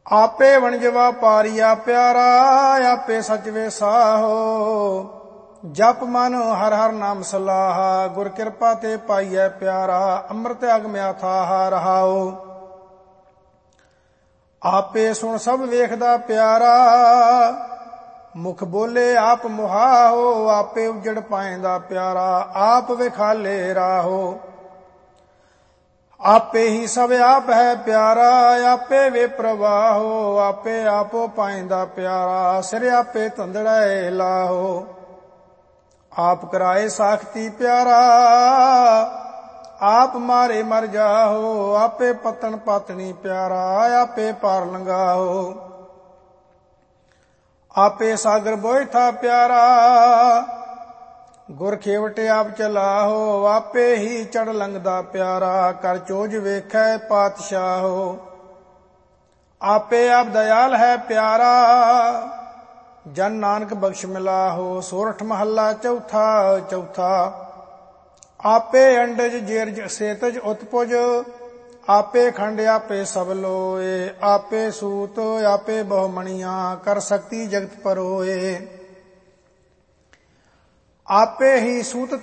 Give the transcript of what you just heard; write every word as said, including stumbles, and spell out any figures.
ਆਪੇ ਵਣਜਵਾ ਪਾਰੀਆ ਪਿਆਰਾ, ਆਪੇ ਸਚ ਵੇ ਸਾਹੋ। ਜਪ ਮਨ ਹਰ ਹਰ ਨਾਮ ਸਲਾਹਾ, ਗੁਰ ਕਿਰਪਾ ਤੇ ਪਾਈਐ ਪਿਆਰਾ। ਅੰਮ੍ਰਿਤ ਅਗਮ ਅਥਾਹ ਰਹਾਓ। ਆਪੇ ਸੁਣ ਸਭ ਵੇਖਦਾ ਪਿਆਰਾ, ਮੁਖ ਬੋਲੇ ਆਪ ਮੁਹਾਓ। ਆਪੇ ਉਜੜ ਪਾਏਂਦਾ ਪਿਆਰਾ, ਆਪ ਵਿਖਾਲੇ ਰਾਹੋ। ਆਪੇ ਹੀ ਸਭ ਆਪ ਹੈ ਪਿਆਰਾ, ਆਪੇ ਵੇ ਪ੍ਰਵਾਹੋ। ਆਪੇ ਆਪੋ ਪਾਏਂਦਾ ਪਿਆਰਾ, ਸਿਰ ਆਪੇ ਧੰਦੜੈ ਲਾਹੋ। ਆਪ ਕਰਾਏ ਸਾਖਤੀ ਪਿਆਰਾ, ਆਪ ਮਾਰੇ ਮਰ ਜਾਹੋ। ਆਪੇ ਪਤਨ ਪਾਤਣੀ ਪਿਆਰਾ, ਆਪੇ ਪਾਰ ਲੰਘਾਹੋ। ਆਪੇ ਸਾਗਰ ਬੋਇਥਾ ਪਿਆਰਾ, ਗੁਰ ਖੇਵਟ ਆਪ ਚਲਾਹੋ। ਆਪੇ ਹੀ ਚੜ ਲੰਘਦਾ ਪਿਆਰਾ, ਕਰ ਚੋਜ ਵੇਖੈ ਪਾਤਸ਼ਾਹੋ। ਆਪੇ ਆਪ ਦਇਆਲ ਹੈ ਪਿਆਰਾ, ਜਨ ਨਾਨਕ ਬਖਸ਼ ਮਿਲਾਹੋ। ਸੋਰਠ ਮਹੱਲਾ ਚੌਥਾ ਚੌਥਾ। ਆਪੇ ਅੰਡਜ ਜੇਰਜ ਸੇਤਜ ਉਤਪੁਜ, ਆਪੇ ਖੰਡ ਆਪੇ ਸਭ ਲੋਏ। ਆਪੇ ਸੂਤ ਆਪੇ ਬਹੁਮਣੀਆਂ, ਕਰ ਸਕਤੀ ਜਗਤ ਪਰੋਏ। ਆਪੇ ਹੀ ਸੂਤ